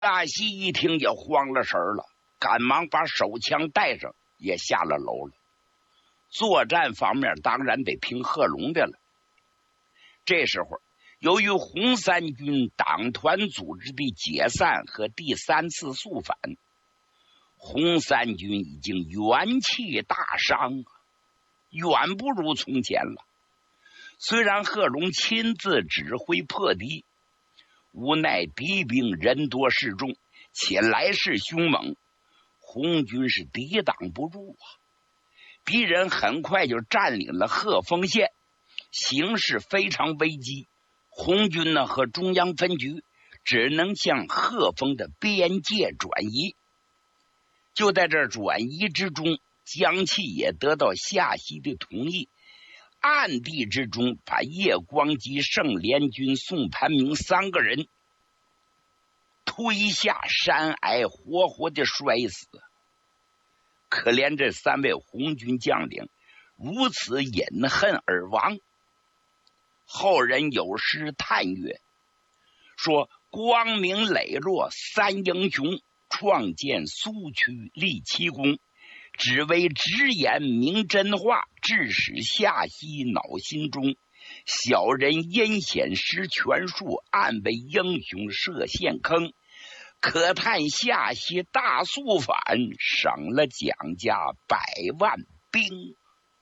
夏曦一听也慌了神了，赶忙把手枪带上，也下了楼了。作战方面当然得听贺龙的了。这时候，由于红三军党团组织的解散和第3次肃反，红三军已经元气大伤，远不如从前了。虽然贺龙亲自指挥破敌，无奈敌兵人多势众，且来势凶猛，红军是抵挡不住啊！敌人很快就占领了鹤峰县，形势非常危机。红军呢和中央分局只能向鹤峰的边界转移。就在这转移之中，江启也得到夏曦的同意，暗地之中把叶光吉、盛联军、宋盘明3个人推下山崖，活活的摔死。可怜这3位红军将领如此饮恨而亡。后人有诗叹曰，说光明磊落3英雄，创建苏区立奇功，只为直言明真话，致使夏曦恼心中。小人阴险失权术，暗为英雄设陷坑。可叹夏曦大肃反，赏了蒋家100万兵。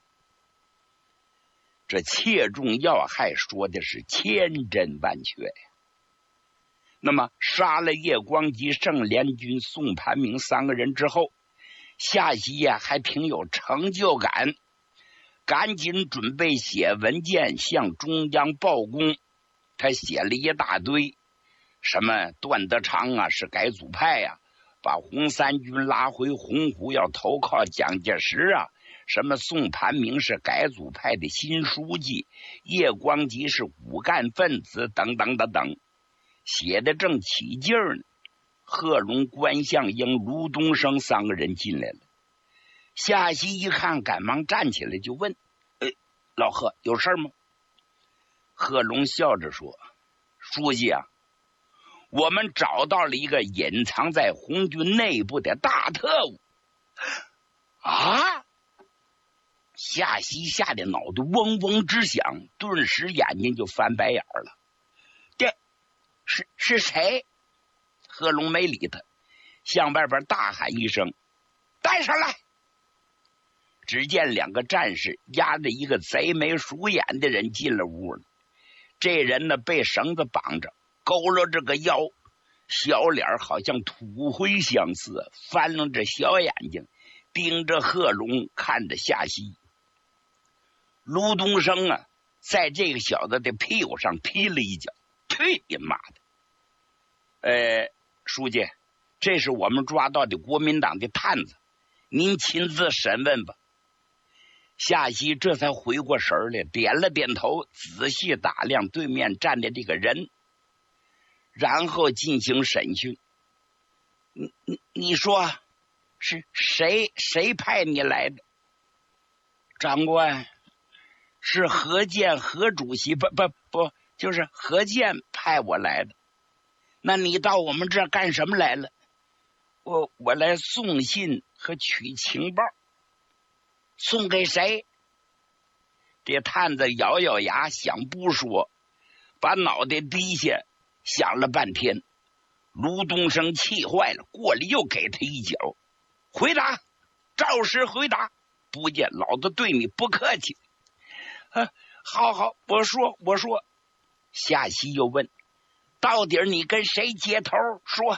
这切中要害，说的是千真万确呀。那么杀了叶光吉、盛联军、宋盘明3个人之后，夏曦呀还挺有成就感，赶紧准备写文件向中央报功。他写了一大堆，什么段德昌啊是改组派呀，把红三军拉回洪湖要投靠蒋介石啊，什么宋盘明是改组派的新书记，叶光吉是骨干分子等等等等，写的正起劲儿呢。贺龙、关向英、卢东升3个人进来了。夏曦一看，赶忙站起来就问：老贺，有事吗？贺龙笑着说：书记啊，我们找到了一个隐藏在红军内部的大特务。啊！夏曦吓得脑袋嗡嗡直响，顿时眼睛就翻白眼了。这是谁？贺龙没理他，向外边大喊一声：带上来！只见2个战士押着一个贼眉鼠眼的人进了屋了。这人呢被绳子绑着，佝偻着个腰，小脸好像土灰相似，翻楞着小眼睛，盯着贺龙，看着夏曦。卢东升啊，在这个小子的屁股上踢了一脚，去你妈的！书记，这是我们抓到的国民党的探子，您亲自审问吧。夏曦这才回过神来，点了点头，仔细打量对面站的这个人，然后进行审讯。你说是谁派你来的？长官，是何健何主席，不，就是何健派我来的。那你到我们这儿干什么来了？我来送信和取情报。送给谁？这探子咬咬牙，想不说，把脑袋低下，想了半天。卢东升气坏了，过来又给他一脚。回答，照实回答，不见老子对你不客气。好，我说。夏曦又问，到底你跟谁接头？说。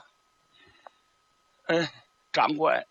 长官，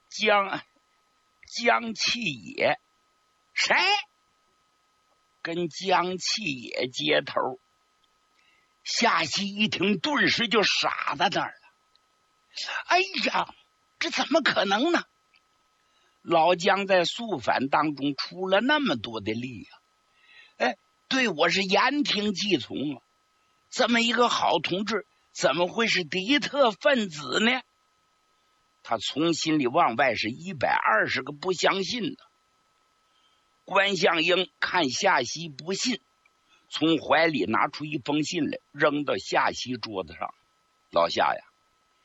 江启野。谁？跟江启野接头。夏曦一听，顿时就傻在那儿了。哎呀，这怎么可能呢？老江在肃反当中出了那么多的力啊，对我是言听计从啊，这么一个好同志，怎么会是敌特分子呢？他从心里往外是120个不相信的。关向英看夏曦不信，从怀里拿出一封信来，扔到夏曦桌子上。老夏呀，